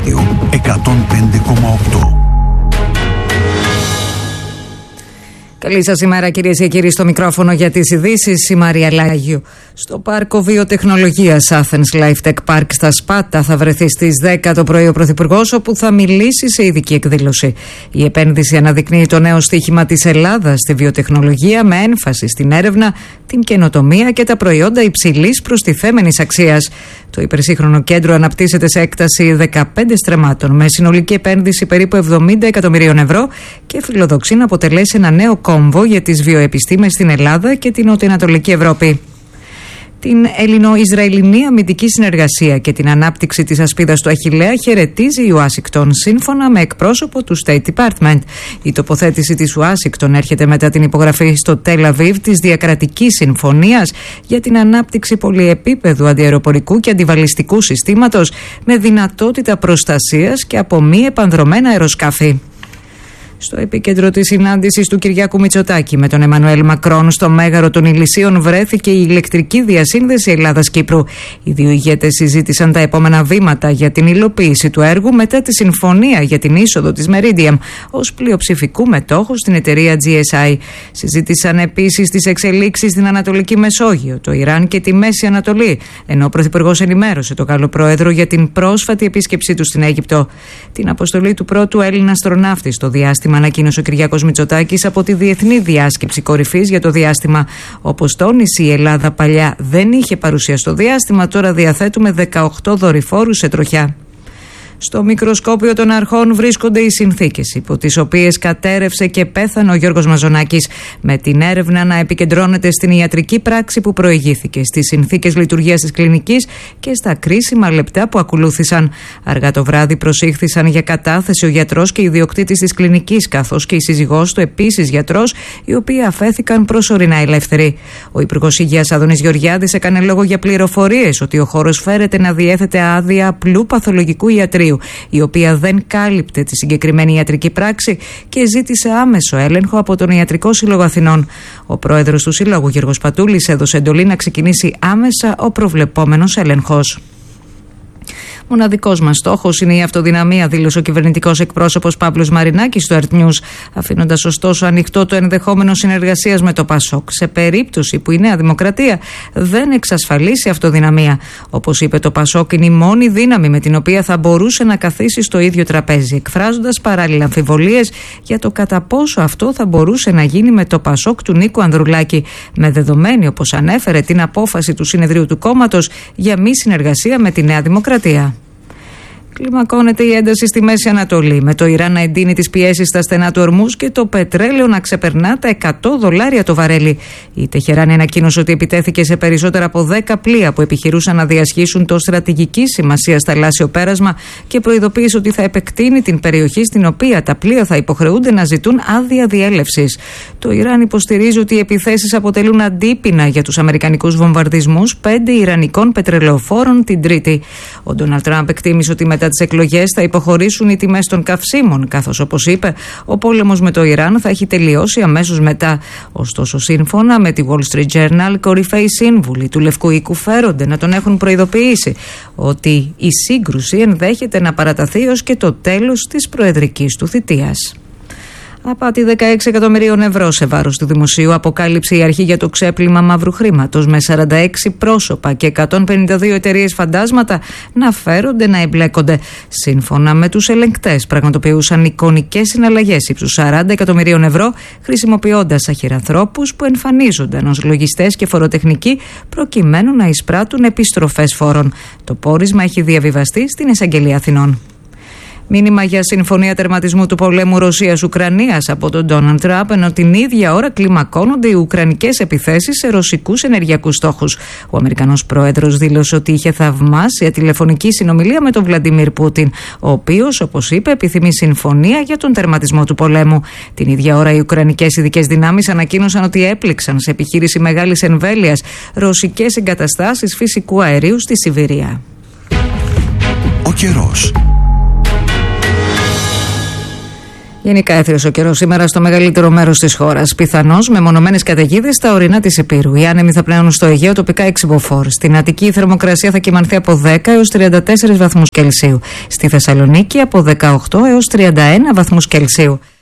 105,8. Καλή σας ημέρα, κυρίες και κύριοι, στο μικρόφωνο για τις ειδήσεις η Μαρία Λάγιου. Στο πάρκο βιοτεχνολογίας Athens Life Tech Park στα Σπάτα θα βρεθεί στις 10 το πρωί ο Πρωθυπουργός, όπου θα μιλήσει σε ειδική εκδήλωση. Η επένδυση αναδεικνύει το νέο στίχημα της Ελλάδας στη βιοτεχνολογία, με έμφαση στην έρευνα, την καινοτομία και τα προϊόντα υψηλής προστιθέμενης αξίας. Το υπερσύγχρονο κέντρο αναπτύσσεται σε έκταση 15 στρεμμάτων, με συνολική επένδυση περίπου 70 εκατομμυρίων ευρώ και φιλοδοξεί να αποτελέσει ένα νέο κόμβο για τις βιοεπιστήμες στην Ελλάδα και την Νοτιοανατολική Ευρώπη. Την Ελληνο-Ισραηλινή αμυντική συνεργασία και την ανάπτυξη της ασπίδας του Αχιλλέα χαιρετίζει η Ουάσιγκτον, σύμφωνα με εκπρόσωπο του State Department. Η τοποθέτηση της Ουάσιγκτον έρχεται μετά την υπογραφή στο Τελ Αβίβ της διακρατικής συμφωνίας για την ανάπτυξη πολυεπίπεδου αντιαεροπορικού και αντιβαλιστικού συστήματος με δυνατότητα προστασίας και από μη επανδρωμένα αεροσκάφη. Στο επίκεντρο της συνάντησης του Κυριάκου Μητσοτάκη με τον Εμμανουέλ Μακρόν στο Μέγαρο των Ηλυσίων βρέθηκε η ηλεκτρική διασύνδεση Ελλάδας-Κύπρου. Οι δύο ηγέτες συζήτησαν τα επόμενα βήματα για την υλοποίηση του έργου μετά τη συμφωνία για την είσοδο της Meridiam ως πλειοψηφικού μετόχου στην εταιρεία GSI. Συζήτησαν επίσης τις εξελίξεις στην Ανατολική Μεσόγειο, το Ιράν και τη Μέση Ανατολή, ενώ ο Πρωθυπουργός ενημέρωσε τον Γάλλο Πρόεδρο για την πρόσφατη επίσκεψή του στην Αίγυπτο. Την αποστολή του πρώτου Έλληνα αστροναύτη στο διάστημα ανακοίνωσε ο Κυριάκος Μητσοτάκης από τη Διεθνή Διάσκεψη Κορυφής για το Διάστημα. Όπως τόνισε, η Ελλάδα παλιά δεν είχε παρουσία στο διάστημα, τώρα διαθέτουμε 18 δορυφόρους σε τροχιά. Στο μικροσκόπιο των αρχών βρίσκονται οι συνθήκες υπό τις οποίες κατέρευσε και πέθανε ο Γιώργος Μαζονάκης, με την έρευνα να επικεντρώνεται στην ιατρική πράξη που προηγήθηκε, στις συνθήκες λειτουργίας της κλινικής και στα κρίσιμα λεπτά που ακολούθησαν. Αργά το βράδυ προσήχθησαν για κατάθεση ο γιατρός και ιδιοκτήτης της κλινικής, καθώς και η σύζυγός του, επίσης γιατρός, οι οποίοι αφέθηκαν προσωρινά ελεύθεροι. Ο Υπουργός Υγείας Άδωνης Γεωργιάδης έκανε λόγο για πληροφορίες ότι ο χώρος φέρεται να διέθετε άδεια απλού παθολογικού ιατρίου, η οποία δεν κάλυπτε τη συγκεκριμένη ιατρική πράξη, και ζήτησε άμεσο έλεγχο από τον Ιατρικό Σύλλογο Αθηνών. Ο πρόεδρος του Συλλόγου, Γιώργος Πατούλης, έδωσε εντολή να ξεκινήσει άμεσα ο προβλεπόμενος έλεγχος. Μοναδικός μας στόχος είναι η αυτοδυναμία, δήλωσε ο κυβερνητικός εκπρόσωπος Παύλος Μαρινάκης στο Earth News, αφήνοντας ωστόσο ανοιχτό το ενδεχόμενο συνεργασίας με το ΠΑΣΟΚ, σε περίπτωση που η Νέα Δημοκρατία δεν εξασφαλίσει αυτοδυναμία. Όπως είπε, το ΠΑΣΟΚ είναι η μόνη δύναμη με την οποία θα μπορούσε να καθίσει στο ίδιο τραπέζι, εκφράζοντας παράλληλα αμφιβολίες για το κατά πόσο αυτό θα μπορούσε να γίνει με το ΠΑΣΟΚ του Νίκου Ανδρουλάκη, με δεδομένη, όπως ανέφερε, την απόφαση του συνεδρίου του κόμματος για μη συνεργασία με τη Νέα Δημοκρατία. Κλιμακώνεται η ένταση στη Μέση Ανατολή, με το Ιράν να εντείνει τις πιέσεις στα στενά του Ορμούζ και το πετρέλαιο να ξεπερνά τα $100 το βαρέλι. Η Τεχεράνη ανακοίνωσε ότι επιτέθηκε σε περισσότερα από 10 πλοία που επιχειρούσαν να διασχίσουν το στρατηγική σημασία θαλάσσιο πέρασμα και προειδοποίησε ότι θα επεκτείνει την περιοχή στην οποία τα πλοία θα υποχρεούνται να ζητούν άδεια διέλευσης. Το Ιράν υποστηρίζει ότι οι επιθέσεις αποτελούν αντίπεινα για τους αμερικανικούς βομβαρδισμούς 5 ιρανικών πετρελαιοφόρων την Τρίτη. Ο Ντόναλντ Τραμπ εκτίμησε ότι μετά τις εκλογές θα υποχωρήσουν οι τιμές των καυσίμων, καθώς, όπως είπε, ο πόλεμος με το Ιράν θα έχει τελειώσει αμέσως μετά. Ωστόσο, σύμφωνα με τη Wall Street Journal, κορυφαίοι σύμβουλοι του Λευκού Οίκου φέρονται να τον έχουν προειδοποιήσει ότι η σύγκρουση ενδέχεται να παραταθεί ως και το τέλος της προεδρικής του θητείας. Απάτη 16 εκατομμυρίων ευρώ σε βάρος του δημοσίου αποκάλυψε η αρχή για το ξέπλυμα μαύρου χρήματος, με 46 πρόσωπα και 152 εταιρείες φαντάσματα να φέρονται να εμπλέκονται. Σύμφωνα με τους ελεγκτές, πραγματοποιούσαν εικονικές συναλλαγές ύψους 40 εκατομμυρίων ευρώ, χρησιμοποιώντας αχυρανθρώπους που εμφανίζονταν ως λογιστές και φοροτεχνικοί, προκειμένου να εισπράττουν επιστροφές φόρων. Το πόρισμα έχει διαβιβαστεί στην Εισαγγελία Αθηνών. Μήνυμα για συμφωνία τερματισμού του πολέμου Ρωσίας-Ουκρανίας από τον Ντόναλντ Τραμπ, ενώ την ίδια ώρα κλιμακώνονται οι ουκρανικές επιθέσεις σε ρωσικούς ενεργειακούς στόχους. Ο Αμερικανός πρόεδρος δήλωσε ότι είχε θαυμάσια τηλεφωνική συνομιλία με τον Βλαντιμίρ Πούτιν, ο οποίος, όπως είπε, επιθυμεί συμφωνία για τον τερματισμό του πολέμου. Την ίδια ώρα, οι ουκρανικές ειδικές δυνάμεις ανακοίνωσαν ότι έπληξαν σε επιχείρηση μεγάλης εμβέλειας ρωσικές εγκαταστάσεις φυσικού αερίου στη Σιβηρία. Ο καιρός. Γενικά έθριος ο καιρός σήμερα στο μεγαλύτερο μέρος της χώρας. Πιθανώς με μονομένες καταιγίδες στα ορεινά της Ηπείρου. Οι άνεμοι θα πλέουν στο Αιγαίο, τοπικά 6 μποφόρ. Στην Αττική η θερμοκρασία θα κυμανθεί από 10 έως 34 βαθμούς Κελσίου. Στη Θεσσαλονίκη από 18 έως 31 βαθμούς Κελσίου.